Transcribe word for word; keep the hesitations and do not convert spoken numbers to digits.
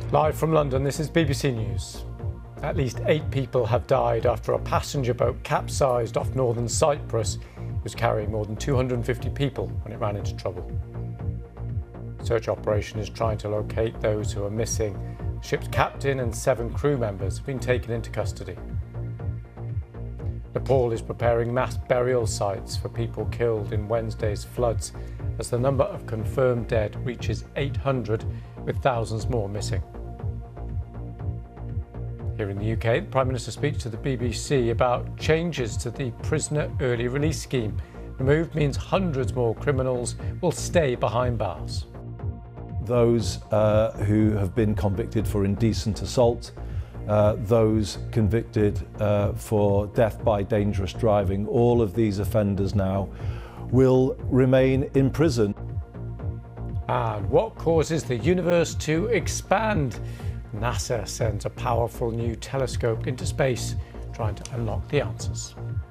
Live from London, this is B B C News. At least eight people have died after a passenger boat capsized off northern Cyprus. It was carrying more than two hundred fifty people when it ran into trouble. The search operation is trying to locate those who are missing. The ship's captain and seven crew members have been taken into custody. Nepal is preparing mass burial sites for people killed in Wednesday's floods as the number of confirmed dead reaches eight hundred, with thousands more missing. Here in the U K, the Prime Minister speaks to the B B C about changes to the prisoner early release scheme. The move means hundreds more criminals will stay behind bars. Those uh, who have been convicted for indecent assault, uh, those convicted uh, for death by dangerous driving, all of these offenders now will remain in prison. And what causes the universe to expand? NASA sends a powerful new telescope into space, trying to unlock the answers.